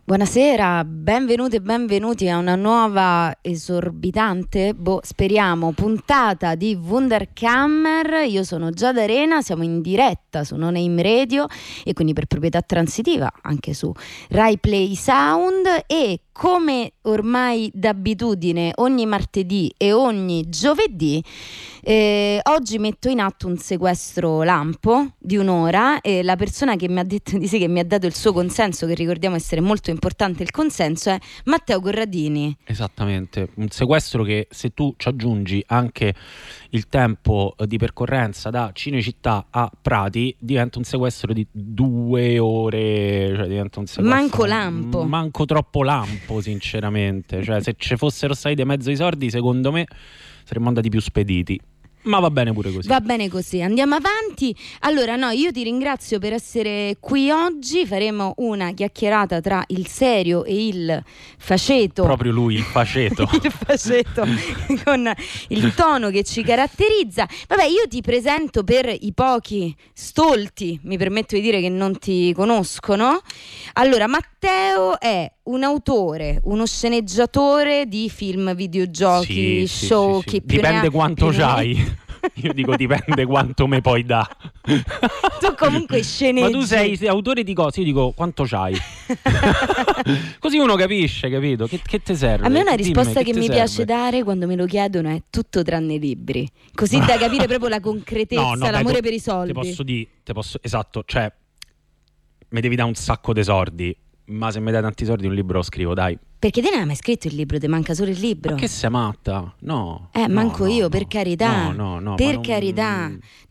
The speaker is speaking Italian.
Buonasera, benvenuti e benvenuti a una nuova esorbitante, speriamo, puntata di Wunderkammer. Io sono Giada Arena, siamo in diretta su No Name Radio e quindi per proprietà transitiva anche su Rai Play Sound, e come ormai d'abitudine ogni martedì e ogni giovedì oggi metto in atto un sequestro lampo di un'ora, e la persona che mi ha detto di sì, che mi ha dato il suo consenso, che ricordiamo essere molto importante il consenso, è Matteo Corradini. Esattamente, un sequestro che, se tu ci aggiungi anche il tempo di percorrenza da Cinecittà a Prati, diventa un sequestro di 2 ore, cioè diventa un sequestro manco troppo lampo, sinceramente. Cioè, se ci fossero stati di mezzo i soldi, secondo me saremmo andati più spediti. Ma va bene pure così. Va bene così, andiamo avanti. Allora, no, io ti ringrazio per essere qui oggi. Faremo una chiacchierata tra il serio e il faceto. Proprio lui, il faceto. Il faceto, con il tono che ci caratterizza. Vabbè, io ti presento per i pochi stolti, mi permetto di dire, che non ti conoscono. Allora, Matteo è un autore, uno sceneggiatore di film, videogiochi, show. Sì. Dipende quanto c'hai. Io dico dipende quanto me poi dà. Tu comunque sceneggi. Ma tu sei autore di cose, io dico quanto c'hai. Così uno capisce, capito? Che te serve? A me una risposta che mi serve? piace dare quando me lo chiedono è tutto tranne i libri. Così da capire proprio la concretezza, l'amore per i soldi. Esatto, cioè mi devi dare un sacco di soldi, ma se mi dai tanti soldi un libro lo scrivo, dai. Perché te ne hai mai scritto il libro? Ti manca solo il libro? Ma che sei matta? No. Manco io, per carità. No. Per carità.